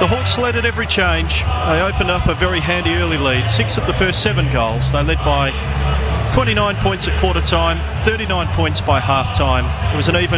The Hawks led at every change. They opened up a very handy early lead. 6 of the first 7 goals. They led by 29 points at quarter time, 39 points by half time. It was an even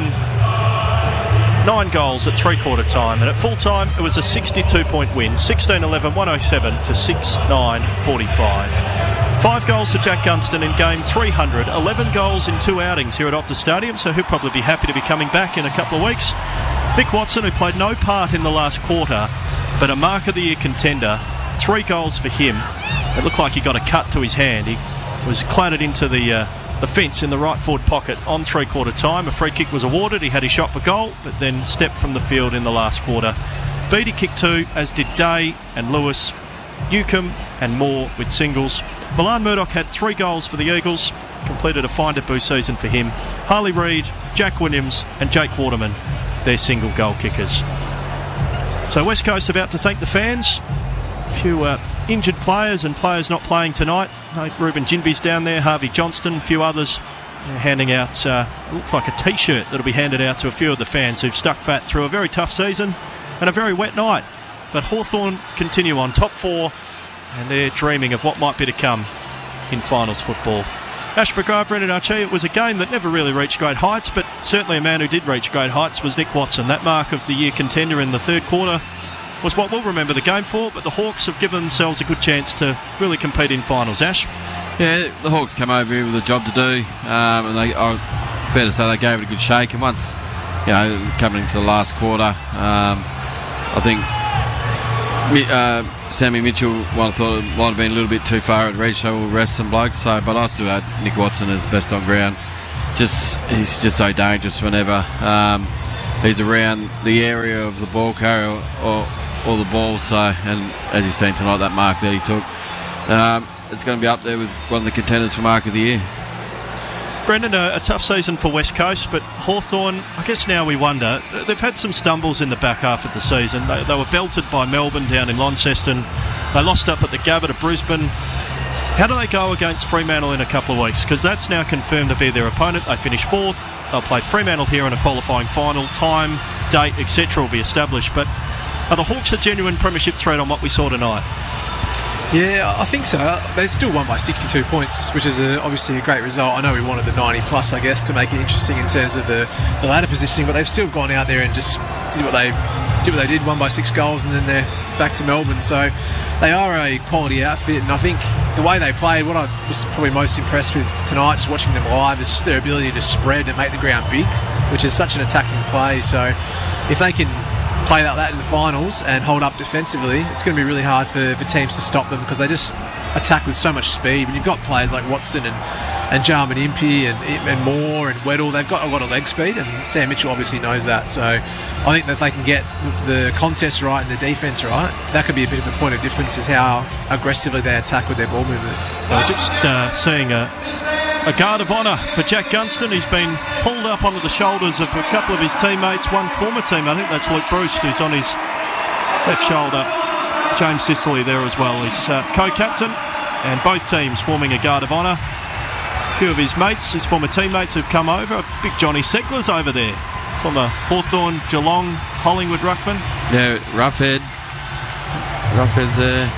9 goals at three-quarter time, and at full time it was a 62-point win, 16-11, 107 to 6-9, 45. 5 goals to Jack Gunston in game 300, 11 goals in 2 outings here at Optus Stadium, so he'll probably be happy to be coming back in a couple of weeks. Nick Watson, who played no part in the last quarter, but a Mark of the Year contender, 3 goals for him. It looked like he got a cut to his hand. He was clattered into the fence in the right forward pocket on three-quarter time. A free kick was awarded. He had his shot for goal, but then stepped from the field in the last quarter. Beattie kicked 2, as did Day and Lewis, Newcombe and Moore with singles. Milan Murdoch had 3 goals for the Eagles, completed a find-a-boo season for him. Harley Reid, Jack Williams and Jake Waterman, their single goal kickers. So West Coast about to thank the fans. A few injured players and players not playing tonight. Ruben Jinby's down there, Harvey Johnston, a few others. They're handing out, looks like a t-shirt that'll be handed out to a few of the fans who've stuck fat through a very tough season and a very wet night. But Hawthorn continue on top 4, and they're dreaming of what might be to come in finals football. Ash McGrath, Brendan Archie, it was a game that never really reached great heights, but certainly a man who did reach great heights was Nick Watson. That Mark of the Year contender in the third quarter was what we'll remember the game for, but the Hawks have given themselves a good chance to really compete in finals. Ash? Yeah, the Hawks came over here with a job to do, and they, fair to say, they gave it a good shake. And once, coming into the last quarter, I think Sammy Mitchell, I thought it might have been a little bit too far at reach, so we'll rest some blokes. But I still had Nick Watson as best on ground. He's just so dangerous whenever he's around the area of the ball carrier or the ball. So, and as you've seen tonight, that mark that he took, it's going to be up there with one of the contenders for Mark of the Year. Brendan, a tough season for West Coast, but Hawthorn, I guess now we wonder, they've had some stumbles in the back half of the season. They were belted by Melbourne down in Launceston. They lost up at the Gabba to Brisbane. How do they go against Fremantle in a couple of weeks? Because that's now confirmed to be their opponent. They finish 4th. They'll play Fremantle here in a qualifying final. Time, date, etc. will be established. But are the Hawks a genuine premiership threat on what we saw tonight? Yeah, I think so. They still won by 62 points, which is obviously a great result. I know we wanted the 90 plus, I guess, to make it interesting in terms of the ladder positioning, but they've still gone out there and just did what they did, won by 6 goals, and then they're back to Melbourne. So they are a quality outfit, and I think the way they played, what I was probably most impressed with tonight, just watching them live, is just their ability to spread and make the ground big, which is such an attacking play. So if they can play like that in the finals and hold up defensively, it's going to be really hard for teams to stop them, because they just attack with so much speed. When you've got players like Watson and Jarman Impey and Moore and Weddle, they've got a lot of leg speed, and Sam Mitchell obviously knows that. So I think that if they can get the contest right and the defence right, that could be a bit of a point of difference, is how aggressively they attack with their ball movement. We're just seeing a guard of honour for Jack Gunston. He's been pulled up onto the shoulders of a couple of his teammates, one former teammate, I think that's Luke Bruce, who's on his left shoulder. James Sicily there as well, his co-captain, and both teams forming a guard of honour. A few of his mates, his former teammates, have come over. Big Johnny Segler's over there, from a Hawthorn, Geelong, Collingwood ruckman. Yeah, Roughhead's there.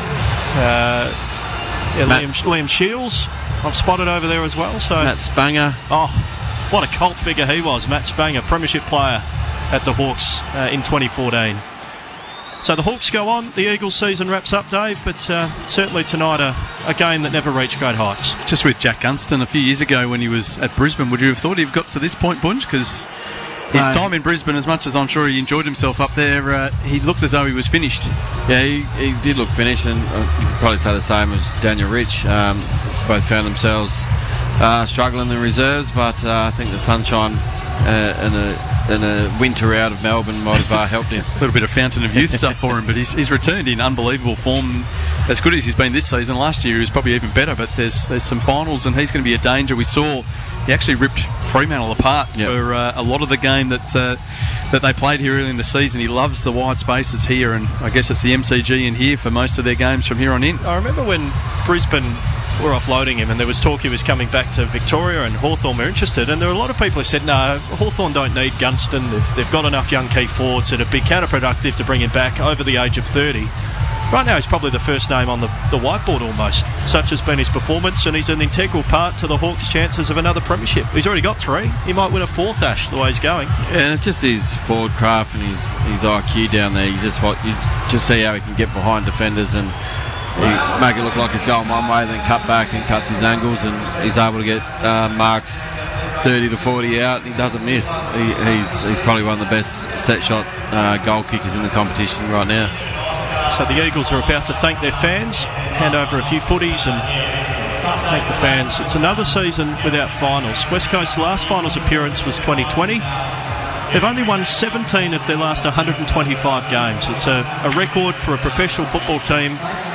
Liam Shields I've spotted over there as well. So Matt Spanger. Oh, what a cult figure he was, Matt Spanger, premiership player at the Hawks in 2014. So the Hawks go on, the Eagles season wraps up, Dave, but certainly tonight a game that never reached great heights. Just with Jack Gunston a few years ago when he was at Brisbane, would you have thought he'd got to this point, Bunge? Because his time in Brisbane, as much as I'm sure he enjoyed himself up there, he looked as though he was finished. Yeah, he did look finished, and you could probably say the same as Daniel Rich. Both found themselves struggling in the reserves, but I think the sunshine and a winter out of Melbourne might have helped him. A little bit of fountain of youth stuff for him, but he's returned in unbelievable form. As good as he's been this season, last year he was probably even better, but there's some finals and he's going to be a danger. We saw he actually ripped Fremantle apart for a lot of the game that they played here early in the season. He loves the wide spaces here, and I guess it's the MCG in here for most of their games from here on in. I remember when Brisbane were offloading him, and there was talk he was coming back to Victoria, and Hawthorn were interested. And there were a lot of people who said, no, Hawthorn don't need Gunston. They've got enough young key forwards. It'd be counterproductive to bring him back over the age of 30. Right now, he's probably the first name on the whiteboard almost. Such has been his performance, and he's an integral part to the Hawks' chances of another premiership. He's already got 3. He might win a 4th, Ash, the way he's going. Yeah, and it's just his forward craft and his IQ down there. You just see how he can get behind defenders and make it look like he's going one way, then cut back and cuts his angles, and he's able to get marks 30 to 40 out. He doesn't miss. He's probably one of the best set shot goal kickers in the competition right now. So the Eagles are about to thank their fans, hand over a few footies and thank the fans. It's another season without finals. West Coast's last finals appearance was 2020. They've only won 17 of their last 125 games. It's a record for a professional football team.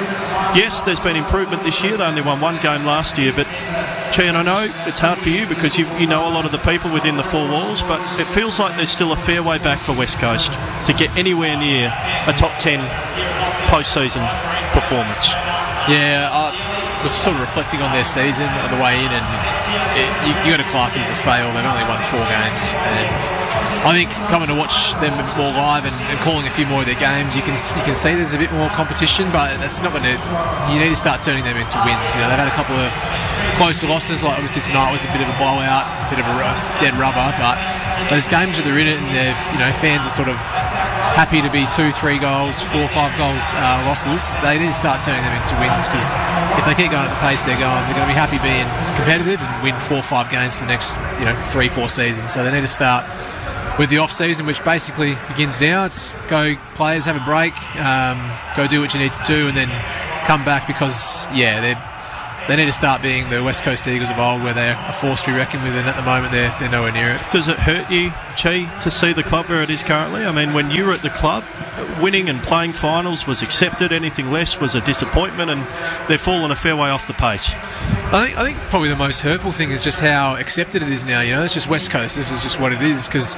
Yes, there's been improvement this year. They only won 1 game last year, but and I know it's hard for you because you know a lot of the people within the 4 walls, but it feels like there's still a fair way back for West Coast to get anywhere near a top 10 post-season performance. Yeah, I was sort of reflecting on their season on the way in, and you got to class it as a fail. They've only won 4 games, and I think coming to watch them more live and calling a few more of their games, you can see there's a bit more competition, but that's not going to. You need to start turning them into wins. You know, they've had a couple of close losses, like obviously tonight was a bit of a blowout, a bit of a dead rubber, but those games that they're in it, and their fans are sort of happy to be 2-3 goals, 4-5 goals losses. They need to start turning them into wins, because if they keep going at the pace they're going to be happy being competitive and win 4-5 games for the next 3-4 seasons. So they need to start with the off season, which basically begins now. It's go players, have a break, go do what you need to do, and then come back, because they need to start being the West Coast Eagles of old, where they're a force to be reckoned with, and at the moment they're nowhere near it. Does it hurt you, Chi, to see the club where it is currently? I mean, when you were at the club, winning and playing finals was accepted. Anything less was a disappointment, and they've fallen a fair way off the pace. I think probably the most hurtful thing is just how accepted it is now. It's just West Coast. This is just what it is, because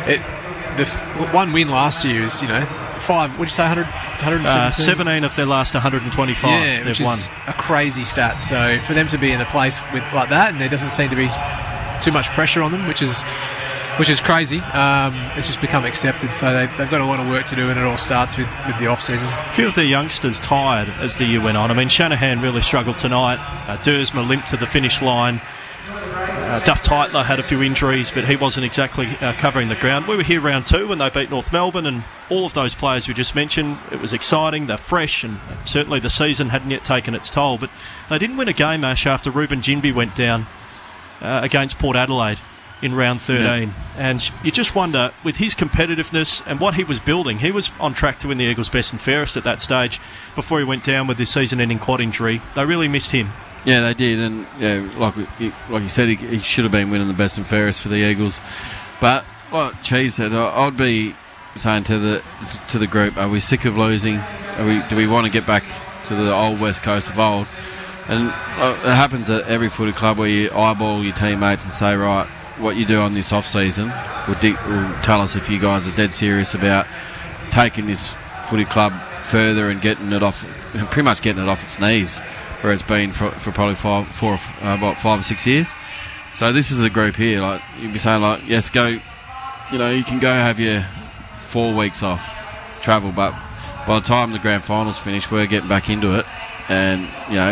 the 1 win last year is 5. What did you say? 117. 17 of their last 125. Yeah, which is a crazy stat. So for them to be in a place with like that, and there doesn't seem to be too much pressure on them, which is crazy. It's just become accepted. So they've got a lot of work to do, and it all starts with the off season. A few of their youngsters tired as the year went on. I mean, Shanahan really struggled tonight. Dersma limped to the finish line. Duff Tytler had a few injuries, but he wasn't exactly covering the ground. We were here round 2 when they beat North Melbourne, and all of those players we just mentioned, it was exciting, they're fresh, and certainly the season hadn't yet taken its toll. But they didn't win a game, Ash, after Ruben Ginbey went down against Port Adelaide in round 13. Yeah. And you just wonder, with his competitiveness and what he was building, he was on track to win the Eagles best and fairest at that stage before he went down with his season-ending quad injury. They really missed him. Yeah, they did, and like you said, he should have been winning the best and fairest for the Eagles. But like Chi said, I'd be saying to the group, are we sick of losing? Do we want to get back to the old West Coast of old? And it happens at every footy club where you eyeball your teammates and say, right, what you do on this off season will tell us if you guys are dead serious about taking this footy club further and getting it off its knees, where it's been for probably 5 or 6 years. So this is a group here, like you'd be saying, like, yes, go, you can go have your 4 weeks off travel, but by the time the grand finals finish, we're getting back into it, and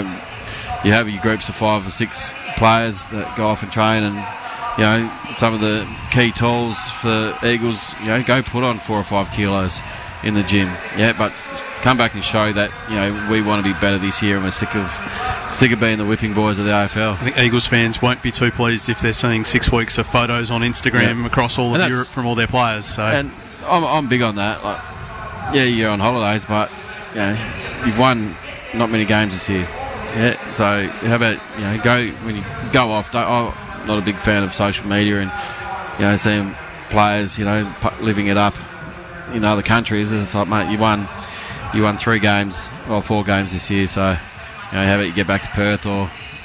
you have your groups of 5 or 6 players that go off and train, and some of the key tools for Eagles, go put on 4 or 5 kilos in the gym, but come back and show that we want to be better this year, and we're sick of being the whipping boys of the AFL. I think Eagles fans won't be too pleased if they're seeing 6 weeks of photos on Instagram across all of Europe from all their players. So, and I'm big on that. Like, you're on holidays, but you've won not many games this year. Yeah, so how about go when you go off? I'm not a big fan of social media and seeing players living it up in other countries. It's like, mate, you won 3 games, 4 games this year, so how about you get back to Perth or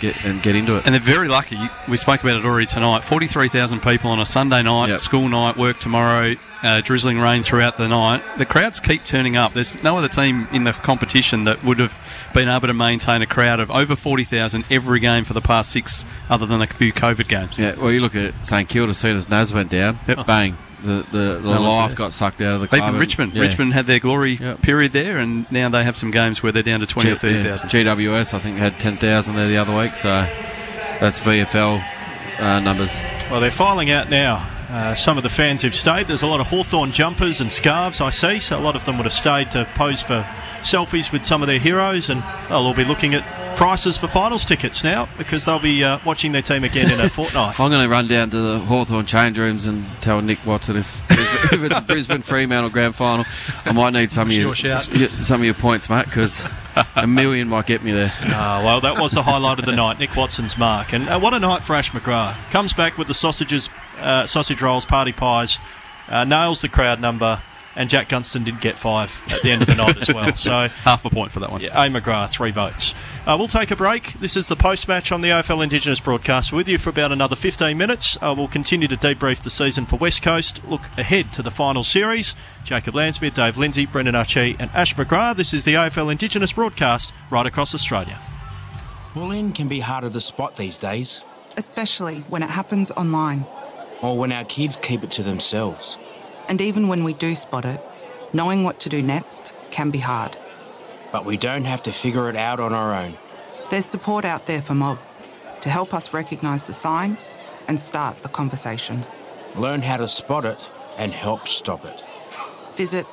get into it. And they're very lucky. We spoke about it already tonight. 43,000 people on a Sunday night, Yep. school night, work tomorrow, drizzling rain throughout the night. The crowds keep turning up. There's no other team in the competition that would have been able to maintain a crowd of over 40,000 every game for the past 6, other than a few COVID games. Yeah, well, you look at St Kilda, as soon as Naz went down, bang, the life got sucked out of the club. Even Richmond. Yeah. Richmond had their glory Yep. period there, and now they have some games where they're down to 20 or 30,000. GWS, I think, had 10,000 there the other week, so that's VFL numbers. Well, they're filing out now. Some of the fans who've stayed. There's a lot of Hawthorn jumpers and scarves, I see, so a lot of them would have stayed to pose for selfies with some of their heroes, and they'll all be looking at prices for finals tickets now, because they'll be watching their team again in a fortnight. I'm going to run down to the Hawthorn change rooms and tell Nick Watson if it's a Brisbane Fremantle grand final, I might need some of your points, mate, because $1 million might get me there. Well, that was the highlight of the night, Nick Watson's mark. And what a night for Ash McGrath. Comes back with the sausage rolls, party pies, nails the crowd number, and Jack Gunston did get 5 at the end of the night as well. So half a point for that one. Yeah, A. McGrath, 3 votes. We'll take a break. This is the post-match on the AFL Indigenous broadcast. We're with you for about another 15 minutes. We'll continue to debrief the season for West Coast, look ahead to the final series. Jacob Lansmere, Dave Lindsay, Brendan Archie and Ash McGrath. This is the AFL Indigenous broadcast right across Australia. Bullying can be harder to spot these days. Especially when it happens online. Or when our kids keep it to themselves. And even when we do spot it, knowing what to do next can be hard. But we don't have to figure it out on our own. There's support out there for Mob to help us recognise the signs and start the conversation. Learn how to spot it and help stop it. Visit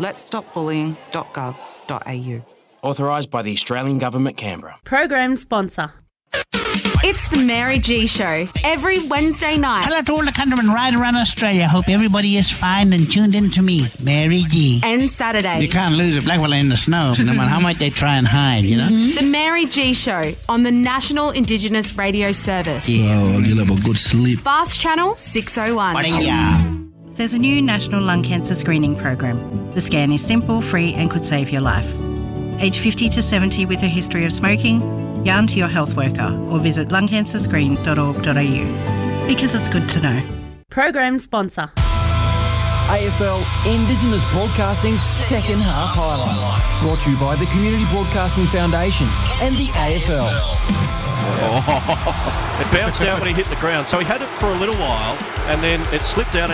letsstopbullying.gov.au. Authorised by the Australian Government, Canberra. Program sponsor. It's the Mary G Show every Wednesday night. Hello to all the countrymen right around Australia. Hope everybody is fine and tuned in to me, Mary G. And Saturday. You can't lose a black fella in the snow, no matter how much they try and hide, you know? The Mary G Show on the National Indigenous Radio Service. Yeah, you'll have a good sleep. Fast Channel 601. There's a new national lung cancer screening program. The scan is simple, free and could save your life. Age 50 to 70 with a history of smoking, yarn to your health worker or visit lungcancerscreen.org.au because it's good to know. Program sponsor. AFL Indigenous Broadcasting's second half highlight. Brought to you by the Community Broadcasting Foundation and the AFL. It bounced out when he hit the ground, so he had it for a little while and then it slipped out.